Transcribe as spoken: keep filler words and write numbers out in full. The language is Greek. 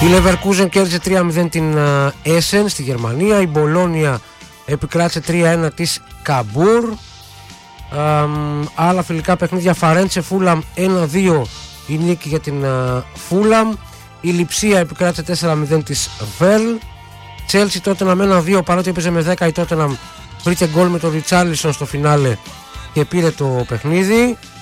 Η Leverkusen κέρδισε τρία μηδέν την Essen στη Γερμανία. Η Μπολόνια επικράτησε τρία ένα της Καμπούρ. Α, άλλα φιλικά παιχνίδια: Φαρέντσε Φούλαμ ένα δύο, η νίκη για την Φούλαμ. Η Λιψία επικράτησε τέσσερα μηδέν της Βέλ. Chelsea Tottenham ένα δύο, παρότι έπαιζε με δέκα, η Tottenham βρήκε γκολ με τον Ριτσάρλισον στο φινάλε και πήρε το παιχνίδι.